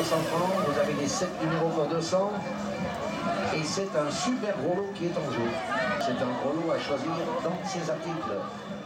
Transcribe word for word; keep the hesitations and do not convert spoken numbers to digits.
cents francs, vous avez les sept numéros pour deux cents. Et c'est un super gros lot qui est en jeu. C'est un gros lot à choisir dans ces articles.